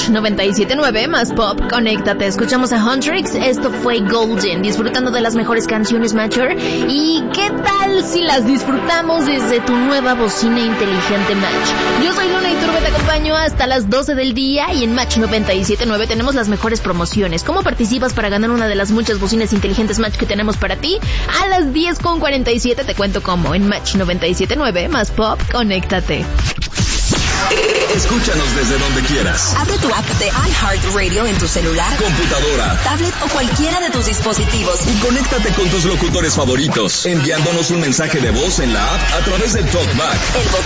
Match 97.9 más pop, conéctate. Escuchamos a Huntrix, esto fue Golden, disfrutando de las mejores canciones Matcher. ¿Y qué tal si las disfrutamos desde tu nueva bocina inteligente Match? Yo soy Luna Iturbe, te acompaño hasta las 12 del día y en Match 97.9 tenemos las mejores promociones. ¿Cómo participas para ganar una de las muchas bocinas inteligentes Match que tenemos para ti? A las 10:47 te cuento cómo en Match 97.9 más pop, conéctate. Escúchanos desde donde quieras. Abre tu app de iHeartRadio en tu celular, computadora, tablet o cualquiera de tus dispositivos. Y conéctate con tus locutores favoritos, enviándonos un mensaje de voz en la app a través del TalkBack.